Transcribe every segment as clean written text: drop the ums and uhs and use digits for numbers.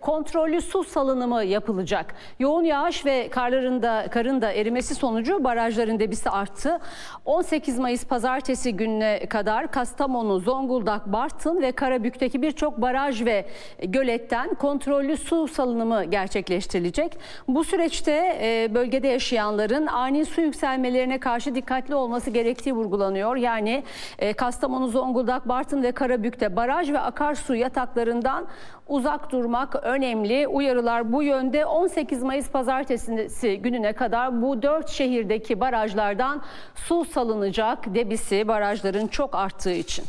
kontrollü su salınımı yapılacak. Yoğun yağış ve karın da erimesi sonucu barajların debisi arttı. 18 Mayıs pazartesi gününe kadar Kastamonu, Zonguldak, Bartın ve Karabük'teki birçok baraj ve göletten kontrollü su salınımı gerçekleştirilecek. Bu süreçte bölgede yaşayanların ani su yükselmelerine karşı dikkatli olması gerektiği vurgulanıyor. Yani Kastamonu, Zonguldak, Bartın ve Karabük'te baraj ve akarsu yataklarından uzak durmak önemli. Uyarılar bu yönde. 18 Mayıs pazartesi gününe kadar bu 4 şehirdeki barajlardan su salınacak, debisi barajların çok arttığı için.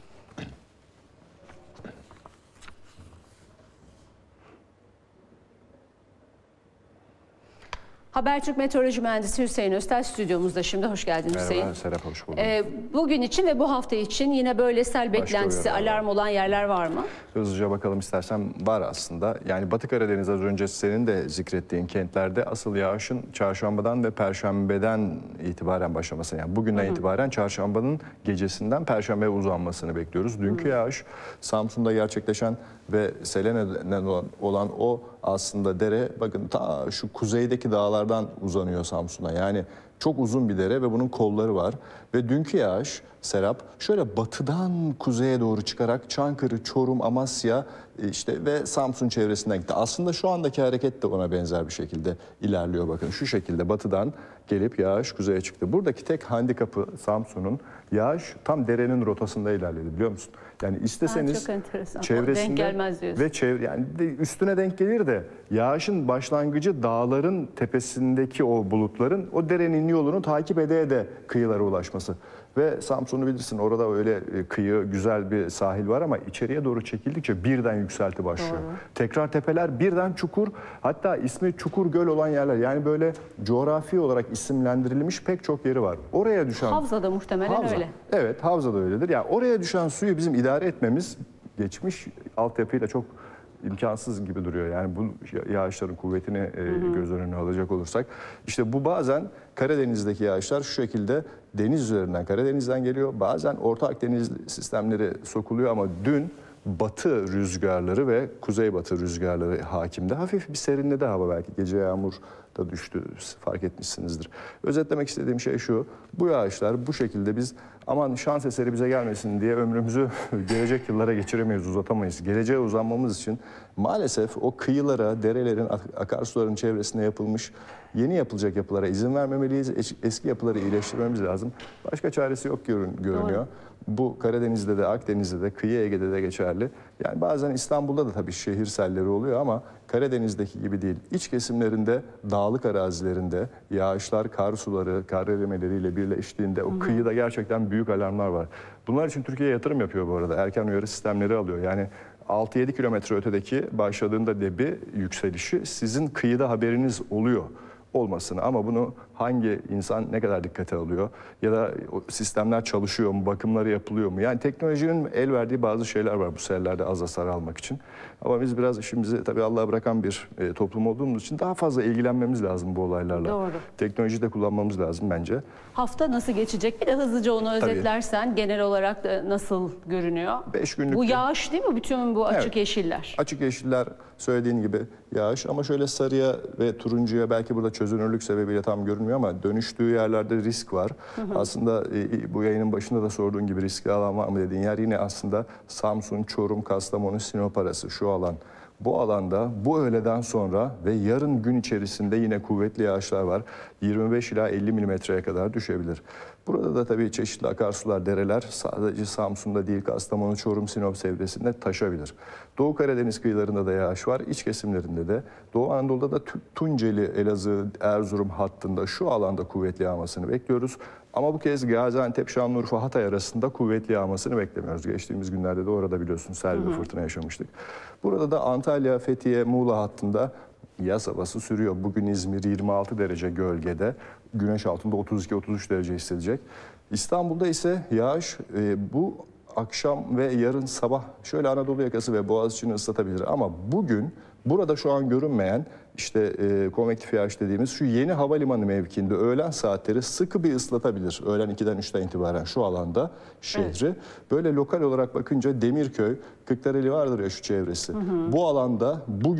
Habertürk Meteoroloji Mühendisi Hüseyin Öztel stüdyomuzda şimdi. Hoş geldin Hüseyin. Merhaba Serap, hoş bulduk. Bugün için ve bu hafta için yine böyle sel beklentisi, alarm olan yerler var mı? Hızlıca bakalım istersen. Var aslında. Yani Batı Karadeniz, az önce senin de zikrettiğin kentlerde asıl yağışın çarşambadan ve perşembeden itibaren başlamasını, yani bugünden itibaren çarşambanın gecesinden perşembeye uzanmasını bekliyoruz. Dünkü yağış Samsun'da gerçekleşen ve sele neden olan o aslında dere, bakın ta şu kuzeydeki dağlardan uzanıyor Samsun'a. Yani çok uzun bir dere ve bunun kolları var. Ve dünkü yağış Serap şöyle batıdan kuzeye doğru çıkarak Çankırı, Çorum, Amasya işte ve Samsun çevresinden gitti. Aslında şu andaki hareket de ona benzer bir şekilde ilerliyor. Bakın şu şekilde batıdan gelip yağış kuzeye çıktı. Buradaki tek handikapı Samsun'un, yağış tam derenin rotasında ilerledi, biliyor musun? Yani isteseniz çevresinde denk gelmez diyorsun. Ve yani üstüne denk gelir de yağışın başlangıcı dağların tepesindeki o bulutların o derenin yolunu takip ede de kıyılara ulaşması. Ve Samsun'u bilirsin, orada öyle kıyı, güzel bir sahil var ama içeriye doğru çekildikçe birden yükselti başlıyor. Doğru. Tekrar tepeler, birden çukur, hatta ismi Çukur Göl olan yerler, yani böyle coğrafi olarak isimlendirilmiş pek çok yeri var. Oraya düşen... Havza'da muhtemelen öyle. Evet, Havza'da öyledir. Yani oraya düşen suyu bizim idare etmemiz geçmiş altyapıyla çok imkansız gibi duruyor. Yani bu yağışların kuvvetini göz önüne alacak olursak, işte bu bazen Karadeniz'deki yağışlar şu şekilde deniz üzerinden, Karadeniz'den geliyor. Bazen Orta Akdeniz sistemleri sokuluyor ama dün batı rüzgarları ve kuzeybatı rüzgarları hakimdi. Hafif bir serinledi hava, belki gece yağmur da düştü, fark etmişsinizdir. Özetlemek istediğim şey şu: bu yağışlar bu şekilde biz aman şans eseri bize gelmesin diye ömrümüzü gelecek yıllara geçiremeyiz, uzatamayız. Geleceğe uzanmamız için maalesef o kıyılara, derelerin, akarsuların çevresinde yapılmış yeni yapılacak yapılara izin vermemeliyiz. Eski yapıları iyileştirmemiz lazım. Başka çaresi yok görünüyor. Doğru. Bu Karadeniz'de de, Akdeniz'de de, kıyı Ege'de de geçerli. Yani bazen İstanbul'da da tabii şehir selleri oluyor ama Karadeniz'deki gibi değil. İç kesimlerinde, dağlık arazilerinde yağışlar, kar suları, kar erimeleriyle birleştiğinde o kıyıda gerçekten büyük alarmlar var. Bunlar için Türkiye yatırım yapıyor bu arada. Erken uyarı sistemleri alıyor. Yani 6-7 kilometre ötedeki başladığında debi yükselişi sizin kıyıda haberiniz oluyor olmasını, ama bunu hangi insan ne kadar dikkate alıyor ya da o sistemler çalışıyor mu, bakımları yapılıyor mu? Yani teknolojinin el verdiği bazı şeyler var bu sellerde az hasar almak için. Ama biz biraz işimizi tabii Allah'a bırakan bir toplum olduğumuz için daha fazla ilgilenmemiz lazım bu olaylarla. Doğru. Teknolojiyi de kullanmamız lazım bence. Hafta nasıl geçecek? Bir de hızlıca onu özetlersen genel olarak da nasıl görünüyor? 5 günlük. Bu yağış değil mi? Bütün bu açık yeşiller. Açık yeşiller söylediğin gibi yağış, ama şöyle sarıya ve turuncuya belki burada çözünürlük sebebiyle tam görünmüyor ama dönüştüğü yerlerde risk var. Aslında bu yayının başında da sorduğun gibi riskli alan var mı dediğin yer yine aslında Samsun, Çorum, Kastamonu, Sinop arası şu alan. Bu alanda bu öğleden sonra ve yarın gün içerisinde yine kuvvetli yağışlar var. 25 ila 50 milimetreye kadar düşebilir. Burada da tabii çeşitli akarsular, dereler sadece Samsun'da değil, Kastamonu, Çorum, Sinop çevresinde taşabilir. Doğu Karadeniz kıyılarında da yağış var, iç kesimlerinde de. Doğu Anadolu'da da Tunceli, Elazığ, Erzurum hattında şu alanda kuvvetli yağmasını bekliyoruz. Ama bu kez Gaziantep, Şanlıurfa, Hatay arasında kuvvetli yağmasını beklemiyoruz. Geçtiğimiz günlerde de orada biliyorsun sel ve fırtına yaşamıştık. Burada da Antalya, Fethiye, Muğla hattında yaz havası sürüyor. Bugün İzmir 26 derece gölgede, güneş altında 32-33 derece hissedilecek. İstanbul'da ise yağış bu akşam ve yarın sabah şöyle Anadolu yakası ve Boğaziçi'ni ıslatabilir. Ama bugün burada şu an görünmeyen işte konvektif yağış dediğimiz şu yeni havalimanı mevkiinde öğlen saatleri sıkı bir ıslatabilir. Öğlen 2'den 3'ten itibaren şu alanda şehri. Evet. Böyle lokal olarak bakınca Demirköy, Kırklareli vardır ya şu çevresi. Bu alanda bugün